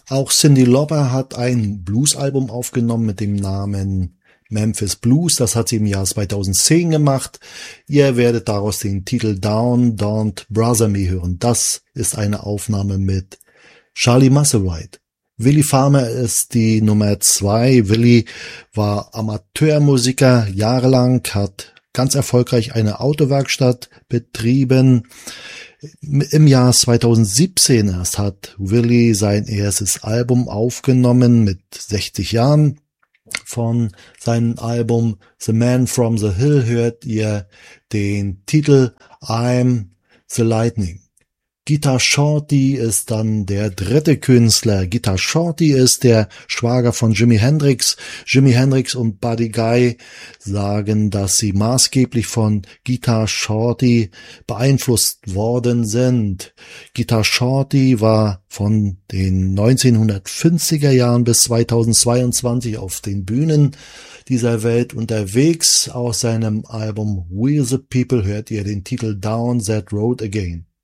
Auch Cyndi Lauper hat ein Blues-Album aufgenommen mit dem Namen Memphis Blues. Das hat sie im Jahr 2010 gemacht. Ihr werdet daraus den Titel Down, Don't Bother Me hören. Das ist eine Aufnahme mit Charlie Musselwhite. Willie Farmer ist die Nummer 2. Willie war Amateurmusiker jahrelang, hat ganz erfolgreich eine Autowerkstatt betrieben. Im Jahr 2017 erst hat Willie sein erstes Album aufgenommen mit 60 Jahren. Von seinem Album The Man from the Hill hört ihr den Titel I'm the Lightning. Guitar Shorty ist dann der dritte Künstler. Guitar Shorty ist der Schwager von Jimi Hendrix. Jimi Hendrix und Buddy Guy sagen, dass sie maßgeblich von Guitar Shorty beeinflusst worden sind. Guitar Shorty war von den 1950er Jahren bis 2022 auf den Bühnen dieser Welt unterwegs. Aus seinem Album We the People hört ihr den Titel Down That Road Again.